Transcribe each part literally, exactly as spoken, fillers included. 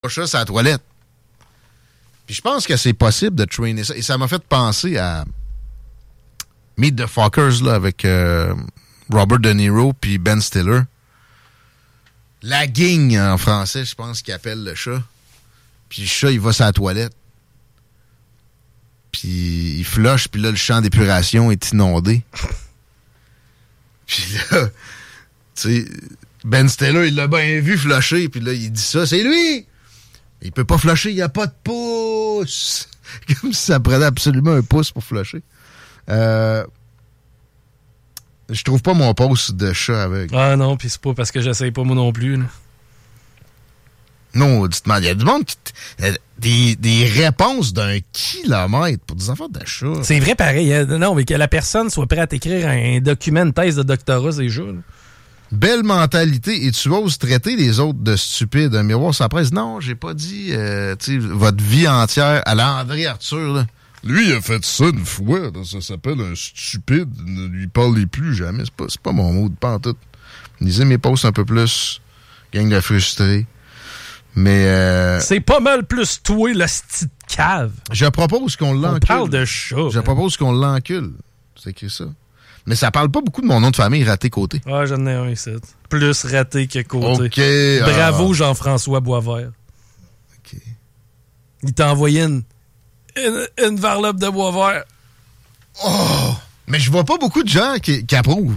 chat sur la toilette. Puis je pense que c'est possible de trainer ça. Et ça m'a fait penser à Meet the Fockers là, avec euh, Robert De Niro puis Ben Stiller. La guigne en français, je pense qu'il appelle le chat. Puis le chat, il va sur la toilette. Puis il flush, puis là, le champ d'épuration est inondé. Puis là, tu sais, Ben Stiller, il l'a bien vu flusher, puis là, il dit ça, c'est lui! Il peut pas flusher, il n'y a pas de pouce! Comme si ça prenait absolument un pouce pour flusher. Euh, je trouve pas mon poste de chat avec. Ah non, puis c'est pas parce que j'essaye pas moi non plus. Là. Non, dites-moi, il y a du monde qui... Des, des réponses d'un kilomètre pour des enfants de chat. C'est vrai pareil. Hein? Non, mais que la personne soit prête à écrire un document, une thèse de doctorat, c'est déjà. Là. Belle mentalité. Et tu oses traiter les autres de stupides. Un miroir sans presse. Non, j'ai pas dit euh, votre vie entière à l'André Arthur. Là. Lui, il a fait ça une fois. Là, ça s'appelle un stupide. Ne lui parlez plus jamais. C'est pas, c'est pas mon mot de pantoute. Lisez mes posts un peu plus. Gang de frustrés. Mais euh, c'est pas mal plus toi, le style cave. Je propose qu'on l'encule. On parle de chat. Je hein. propose qu'on l'encule. C'est écrit ça. Mais ça parle pas beaucoup de mon nom de famille, Raté Côté. Ah, j'en ai un ici. Plus raté que côté. OK. Bravo, ah. Jean-François Boisvert. OK. Il t'a envoyé une, une, une varlope de Boisvert. Oh! Mais je vois pas beaucoup de gens qui, qui approuvent.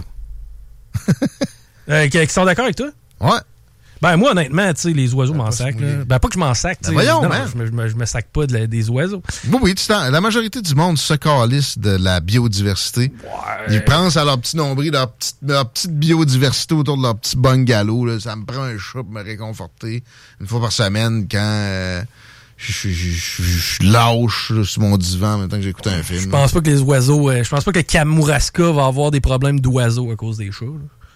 euh, qui, qui sont d'accord avec toi? Ouais. Ben, moi, honnêtement, tu sais, les oiseaux ben, m'en sacent. Ben, pas que je m'en sac, tu sais. Ben, voyons, non, man. Je me, je, me, je me sac pas de la, des oiseaux. Oui, oui, tu la majorité du monde se calisse de la biodiversité. Ouais. Ils pensent à leur petit nombril, leur petite, leur petite biodiversité autour de leur petit bungalow. Là. Ça me prend un chat pour me réconforter une fois par semaine quand euh, je, je, je, je, je lâche là, sur mon divan en même temps que j'écoute un film. Je pense pas que les oiseaux... Euh, je pense pas que Kamouraska va avoir des problèmes d'oiseaux à cause des chats. Là.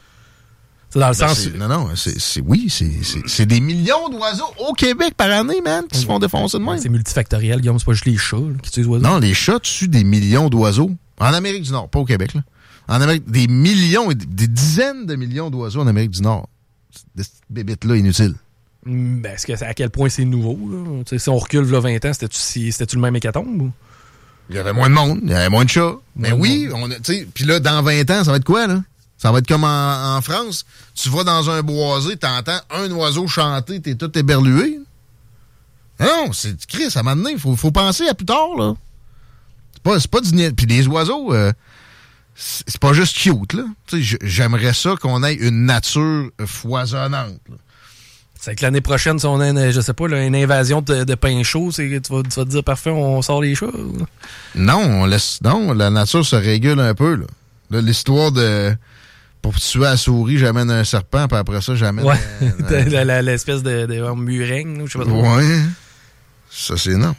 C'est dans le ben sens... C'est, non, non, c'est, c'est oui, c'est, c'est, c'est des millions d'oiseaux au Québec par année, man, qui se font défoncer de même. C'est multifactoriel, Guillaume, c'est pas juste les chats là, qui tuent les oiseaux. Non, les chats tuent des millions d'oiseaux. En Amérique du Nord, pas au Québec, là. En Amérique, des millions, des dizaines de millions d'oiseaux en Amérique du Nord. Des bébites-là inutiles. Ben, est-ce que, à quel point c'est nouveau, là? Tu sais, si on recule là, vingt ans, c'était-tu, si, c'était-tu le même hécatombe? Ou? Il y avait moins de monde, il y avait moins de chats. Mais moins oui, on a, tu sais, puis là, dans vingt ans, ça va être quoi, là? Ça va être comme en, en France. Tu vas dans un boisé, t'entends un oiseau chanter, t'es tout éberlué. Non, c'est Chris, à un moment donné, il faut, faut penser à plus tard, là. C'est pas, c'est pas du niais. Puis les oiseaux, euh, c'est, c'est pas juste cute, là. Tu sais, j'aimerais ça qu'on ait une nature foisonnante, là. C'est que l'année prochaine, si on a une, je sais pas, là, une invasion de, de pain chaud, c'est, tu, vas, tu vas te dire, parfait, on sort les chats? Ou? Non, on laisse, non, la nature se régule un peu, là. Là, l'histoire de... Pour tuer la souris, j'amène un serpent, puis après ça, j'amène... Ouais, un, la, la, l'espèce de, de, de murène, je sais pas trop. Ouais, ça, c'est non.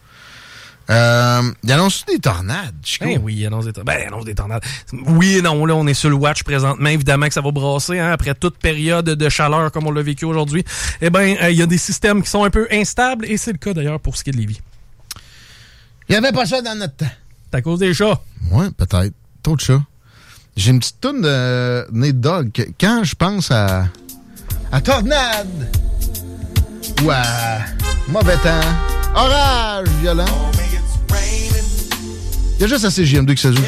Euh, il annonce des tornades, Chico? Ben oui, il annonce des tornades. Ben, il annonce des tornades. Oui et non, là, on est sur le watch présentement. Évidemment que ça va brasser, hein, après toute période de chaleur comme on l'a vécu aujourd'hui. Eh bien, il euh, y a des systèmes qui sont un peu instables, et c'est le cas d'ailleurs pour ce qui est de Lévis. Il n'y avait pas ça dans notre temps. C'est à cause des chats. Ouais, peut-être. Trop de chats. J'ai une petite toune de Nate Dogg. Quand je pense à... à tornade ou à mauvais temps, orage violent, il y a juste à C J M deux que ça joue.